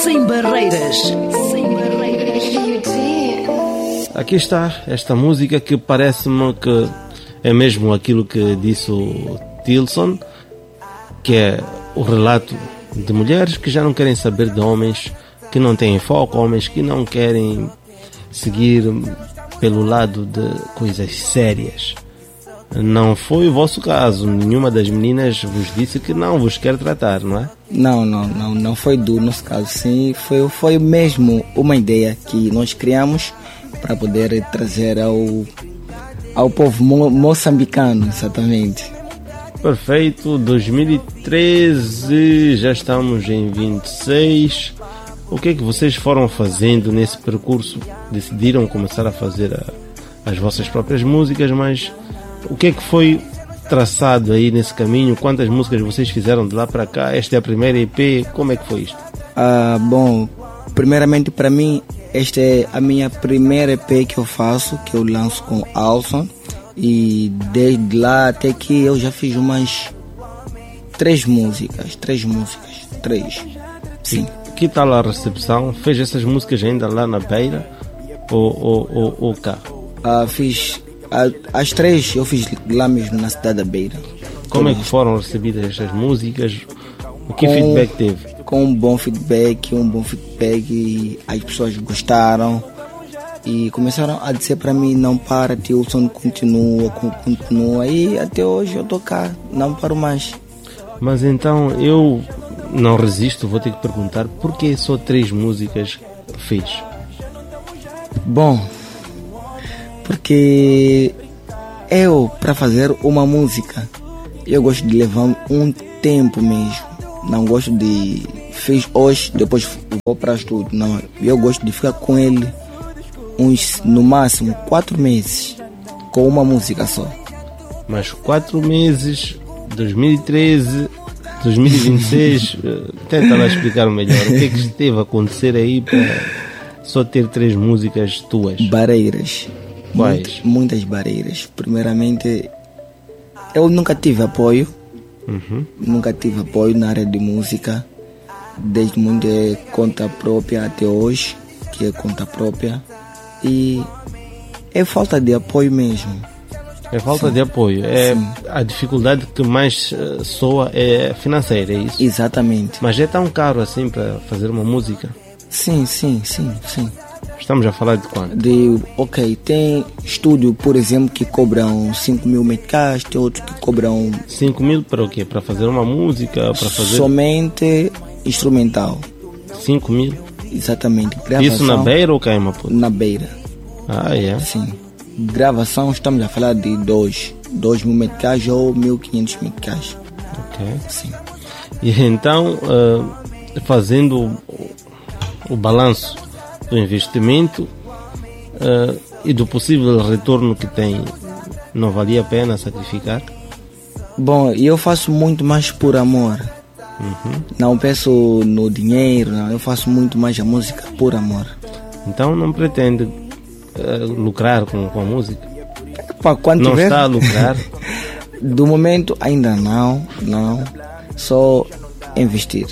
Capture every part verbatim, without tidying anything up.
Sem barreiras, sem barreiras. Aqui está esta música que parece-me que é mesmo aquilo que disse o Tilson, que é o relato de mulheres que já não querem saber de homens que não têm foco, homens que não querem seguir pelo lado de coisas sérias. Não foi o vosso caso, nenhuma das meninas vos disse que não vos quer tratar, não é? Não, não, não, não foi do nosso caso, sim, foi, foi mesmo uma ideia que nós criamos para poder trazer ao, ao povo mo moçambicano, exatamente. Perfeito, dois mil e treze, já estamos em vinte e seis. O que é que vocês foram fazendo nesse percurso? Decidiram começar a fazer a, as vossas próprias músicas, mas o que é que foi traçado aí nesse caminho? Quantas músicas vocês fizeram de lá para cá? Esta é a primeira E P, como é que foi isto? Ah, bom, primeiramente para mim, esta é a minha primeira E P que eu faço, que eu lanço com Alson. E desde lá até que eu já fiz umas três músicas, três músicas, três, sim. E que tal a recepção? Fez essas músicas ainda lá na Beira ou, ou, ou, ou cá? Ah, fiz, as três eu fiz lá mesmo na cidade da Beira. Como é que foram recebidas estas músicas? O que com, feedback teve? Com um bom feedback, um bom feedback e as pessoas gostaram. E começaram a dizer para mim, não para, Tilson, continua, continua. E até hoje eu estou cá, não paro mais. Mas então eu não resisto, vou ter que perguntar, por que só três músicas fez? Bom, porque eu, para fazer uma música, eu gosto de levar um tempo mesmo. Não gosto de, fiz hoje, depois vou para estúdio. Não, eu gosto de ficar com ele uns, no máximo, quatro meses com uma música só. Mas quatro meses, dois mil e treze, dois mil e vinte e seis, tenta lá explicar melhor. O que é que esteve a acontecer aí para só ter três músicas tuas? Barreiras. Quais? Muitas, muitas barreiras. Primeiramente, eu nunca tive apoio. Uhum. Nunca tive apoio na área de música. Desde muito é conta própria até hoje, que é conta própria. E é falta de apoio mesmo. É falta Sim. de apoio. É a dificuldade que mais uh, soa é financeira, é isso? Exatamente. Mas é tão caro assim para fazer uma música? Sim, sim, sim, sim. Estamos a falar de quanto? De, ok, tem estúdio, por exemplo, que cobram cinco mil meticais, tem outros que cobram... cinco mil para o quê? Para fazer uma música? Para fazer... Somente instrumental. cinco mil? Exatamente. Gravação, isso na Beira ou cá em Maputo? Na Beira. Ah, é? Sim. Gravação, estamos a falar de dois. dois mil meticais ou mil e quinhentos meticais. Ok. Sim. E então, uh, fazendo o, o balanço do investimento uh, e do possível retorno que tem, não valia a pena sacrificar? Bom, eu faço muito mais por amor. Uhum. Não peço no dinheiro, não. Eu faço muito mais a música por amor. Então não pretende uh, lucrar com, com a música? Pá, quando não tiver... está a lucrar? Do momento ainda não, não. Só investir.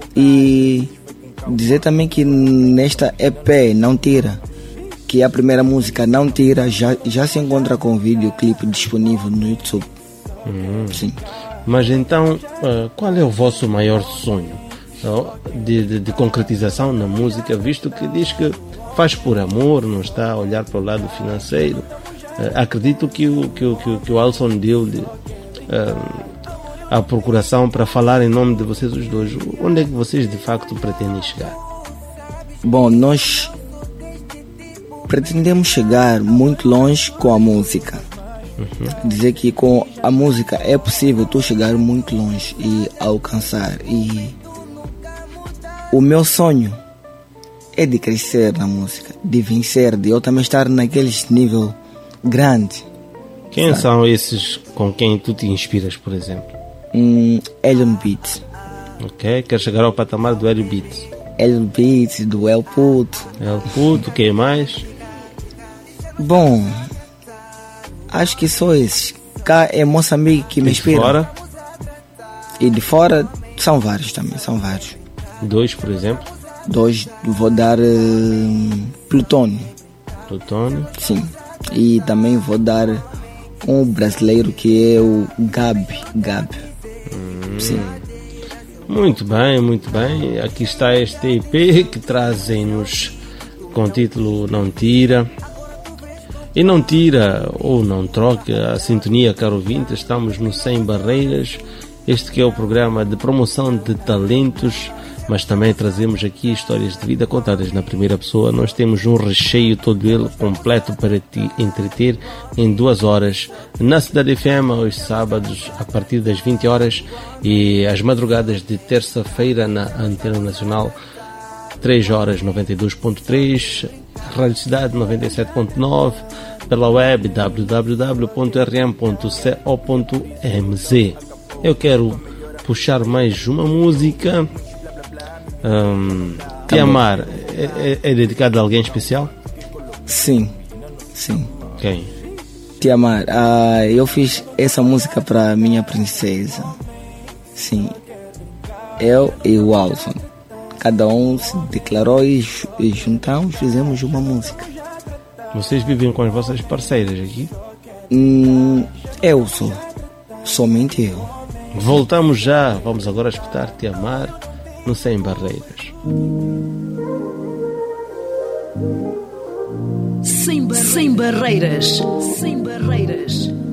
E dizer também que nesta E P Não Tira, que é a primeira música Não Tira, já, já se encontra com videoclipe disponível no YouTube. Uhum. Sim. Mas então, uh, qual é o vosso maior sonho uh, de, de, de concretização na música, visto que diz que faz por amor, não está a olhar para o lado financeiro? Uh, acredito que o, que, o, que, o, que o Alson deu-lhe uh, a procuração para falar em nome de vocês os dois. Onde é que vocês de facto pretendem chegar? Bom, nós pretendemos chegar muito longe com a música. Uhum. Dizer que com a música é possível tu chegar muito longe e alcançar. E o meu sonho é de crescer na música, de vencer, de eu também estar naqueles nível grande. Quem sabe? São esses com quem tu te inspiras, por exemplo? Hum, Elion Beats. Ok, quer chegar ao patamar do Hélio Beats. Elion Beats, do El Puto. El Puto, quem mais? Bom, acho que só esses. Cá é Moçambique que me e inspira. De fora? E de fora são vários também, são vários. Dois, por exemplo? Dois vou dar uh, Plutônio. Plutônio. Sim. E também vou dar um brasileiro que é o Gabi. Gabi. Hum. Sim. Muito bem, muito bem. Aqui está este E P que trazem-nos com o título Não Tira. E não tira ou não troca a sintonia, caro ouvinte. Estamos no Sem Barreiras. Este que é o programa de promoção de talentos, mas também trazemos aqui histórias de vida contadas na primeira pessoa. Nós temos um recheio todo ele completo para te entreter em duas horas na Cidade F M, aos sábados a partir das vinte horas e às madrugadas de terça-feira na Antena Nacional três horas noventa e dois ponto três, Rádio Cidade noventa e sete ponto nove, pela web w w w ponto r m ponto co ponto m z. Eu quero puxar mais uma música. Um, Te Amar é, é, é dedicado a alguém especial? Sim, sim. Quem? Te Amar. Ah, eu fiz essa música para minha princesa. Sim. Eu e o Alson. Cada um se declarou e, e juntamos, fizemos uma música. Vocês vivem com as vossas parceiras aqui? Hum, eu sou. Somente eu. Voltamos já. Vamos agora escutar Te Amar no Sem Barreiras. Sem, bar Sem Barreiras. Sem Barreiras.